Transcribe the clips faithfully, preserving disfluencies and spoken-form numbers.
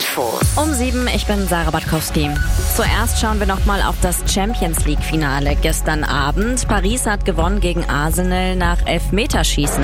Infos. Um sieben, ich bin Sarah Batkowski. Zuerst schauen wir nochmal auf das Champions-League-Finale gestern Abend. Paris hat gewonnen gegen Arsenal nach Elfmeterschießen.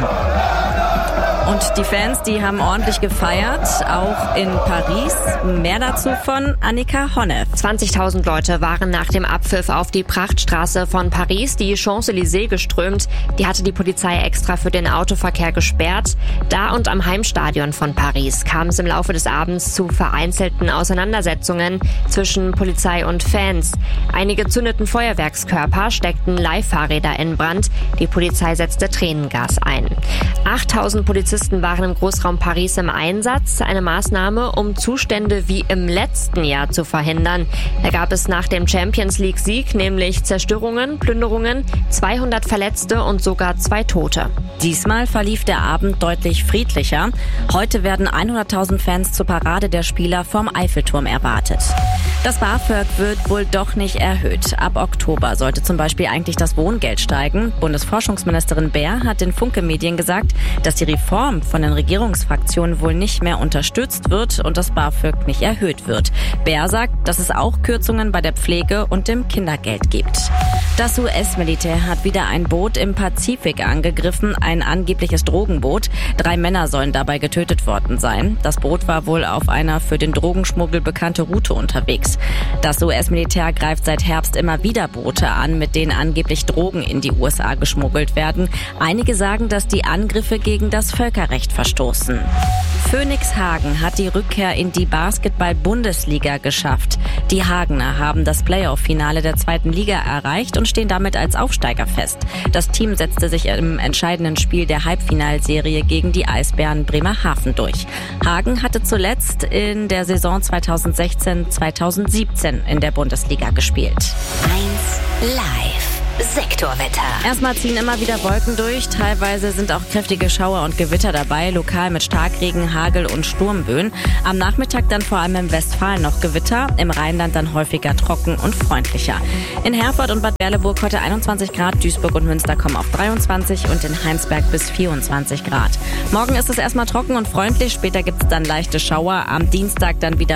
Und die Fans, die haben ordentlich gefeiert, auch in Paris. Mehr dazu von Annika Honne. zwanzigtausend Leute waren nach dem Abpfiff auf die Prachtstraße von Paris, die Champs-Élysées, geströmt. Die hatte die Polizei extra für den Autoverkehr gesperrt. Da und am Heimstadion von Paris kam es im Laufe des Abends zu vereinzelten Auseinandersetzungen zwischen Polizei und Fans. Einige zündeten Feuerwerkskörper, steckten Leihfahrräder in Brand. Die Polizei setzte Tränengas ein. achttausend Polizisten waren im Großraum Paris im Einsatz. Eine Maßnahme, um Zustände wie im letzten Jahr zu verhindern. Da gab es nach dem Champions-League-Sieg nämlich Zerstörungen, Plünderungen, zweihundert Verletzte und sogar zwei Tote. Diesmal verlief der Abend deutlich friedlicher. Heute werden hunderttausend Fans zur Parade der Spieler vom Eiffelturm erwartet. Das BAföG wird wohl doch nicht erhöht. Ab Oktober sollte zum Beispiel eigentlich das Wohngeld steigen. Bundesforschungsministerin Baer hat den Funke-Medien gesagt, dass die Reform von den Regierungsfraktionen wohl nicht mehr unterstützt wird und das BAföG nicht erhöht wird. Baer sagt, dass es auch Kürzungen bei der Pflege und dem Kindergeld gibt. Das U S-Militär hat wieder ein Boot im Pazifik angegriffen, ein angebliches Drogenboot. Drei Männer sollen dabei getötet worden sein. Das Boot war wohl auf einer für den Drogenschmuggel bekannte Route unterwegs. Das U S-Militär greift seit Herbst immer wieder Boote an, mit denen angeblich Drogen in die U S A geschmuggelt werden. Einige sagen, dass die Angriffe gegen das Völkerrecht verstoßen. Phoenix Hagen hat die Rückkehr in die Basketball-Bundesliga geschafft. Die Hagener haben das Playoff-Finale der zweiten Liga erreicht und stehen damit als Aufsteiger fest. Das Team setzte sich im entscheidenden Spiel der Halbfinalserie gegen die Eisbären Bremerhaven durch. Hagen hatte zuletzt in der Saison zweitausendsechzehn zweitausendsiebzehn in der Bundesliga gespielt. eins live. Sektorwetter. Erstmal ziehen immer wieder Wolken durch. Teilweise sind auch kräftige Schauer und Gewitter dabei, lokal mit Starkregen, Hagel und Sturmböen. Am Nachmittag dann vor allem im Westfalen noch Gewitter, im Rheinland dann häufiger trocken und freundlicher. In Herford und Bad Berleburg heute einundzwanzig Grad, Duisburg und Münster kommen auf dreiundzwanzig und in Heinsberg bis vierundzwanzig Grad. Morgen ist es erstmal trocken und freundlich, später gibt es dann leichte Schauer, am Dienstag dann wieder